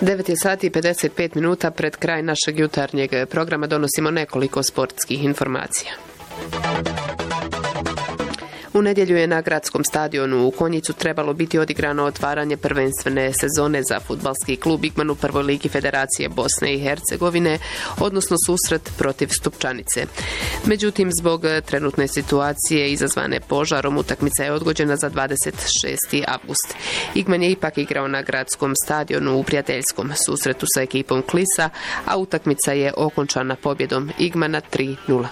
9 je sati i 55 minuta pred kraj našeg jutarnjeg programa donosimo nekoliko sportskih informacija. U nedjelju je na gradskom stadionu u Konjicu trebalo biti odigrano otvaranje prvenstvene sezone za fudbalski klub Igman u prvoj ligi Federacije Bosne i Hercegovine, odnosno susret protiv Stupčanice. Međutim, zbog trenutne situacije izazvane požarom, utakmica je odgođena za 26. avgust. Igman je ipak igrao na gradskom stadionu u prijateljskom susretu sa ekipom Klisa, a utakmica je okončana pobjedom Igmana 3:0.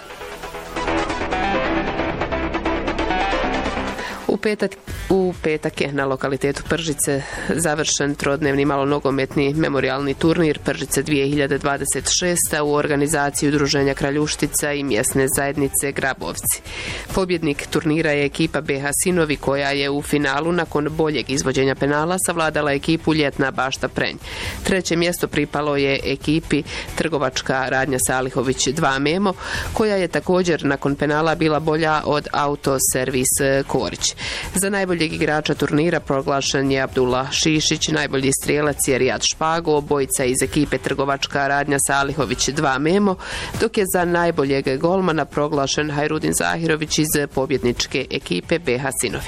U petak je na lokalitetu Pržice završen trodnevni malonogometni memorijalni turnir Pržice 2026. u organizaciji Udruženja Kraljuštica i mjesne zajednice Grabovci. Pobjednik turnira je ekipa BH Sinovi koja je u finalu nakon boljeg izvođenja penala savladala ekipu Ljetna Bašta Prenj. Treće mjesto pripalo je ekipi Trgovačka radnja Salihović 2 Memo koja je također nakon penala bila bolja od Autoservis Korić. Za najboljeg igrača turnira proglašen je Abdullah Šišić, najbolji strijelac je Rijad Špago, obojica iz ekipe Trgovačka radnja Salihović 2 Memo, dok je za najboljeg golmana proglašen Hajrudin Zahirović iz pobjedničke ekipe BH Sinovi.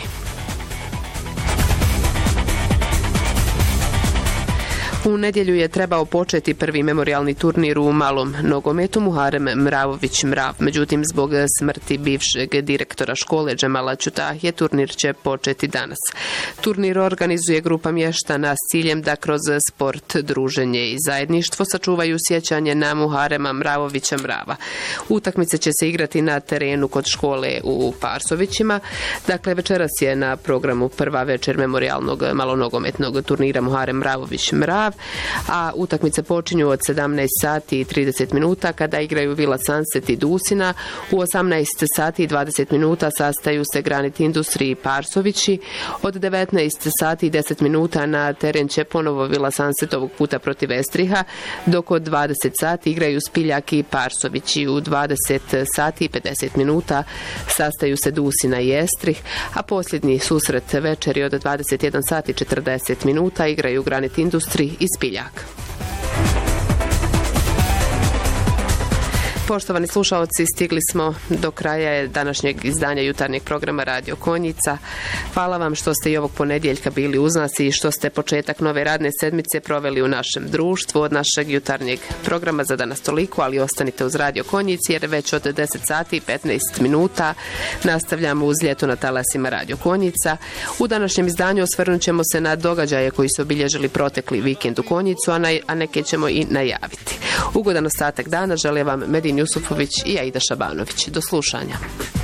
U nedjelju je trebao početi prvi memorijalni turnir u malom nogometu Muharem Mravović Mrav. Međutim, zbog smrti bivšeg direktora škole Džemala Ćutahije, turnir će početi danas. Turnir organizuje grupa mještana s ciljem da kroz sport, druženje i zajedništvo sačuvaju sjećanje na Muharema Mravovića Mrava. Utakmice će se igrati na terenu kod škole u Parsovićima. Dakle, večeras je na programu prva večer memorijalnog malonogometnog turnira Muharem Mravović Mrav, a utakmice počinju od 17 sati i 30 minuta kada igraju Vila Sunset i Dusina. U 18 sati i 20 minuta sastaju se Granit Industri i Parsovići. Od 19 sati i 10 minuta na teren će ponovo Vila Sunset, ovog puta protiv Estriha, dok od 20 sati igraju Spiljak i Parsovići. U 20 sati i 50 minuta sastaju se Dusina i Estrih, a posljednji susret večeri od 21 sati i 40 minuta igraju Granit Industri i Spiljak. Poštovani slušaoci, stigli smo do kraja današnjeg izdanja jutarnjeg programa Radio Konjica. Hvala vam što ste i ovog ponedjeljka bili uz nas i što ste početak nove radne sedmice proveli u našem društvu. Od našeg jutarnjeg programa za danas toliko, ali ostanite uz Radio Konjici jer već od 10 sati i 15 minuta nastavljamo uz ljeto na talasima Radio Konjica. U današnjem izdanju osvrnut ćemo se na događaje koji su obilježili protekli vikend u Konjicu, a neke ćemo i najaviti. Ugodan ostatak dana žele vam Medin Jusufović i Aida Šabanović. Do slušanja.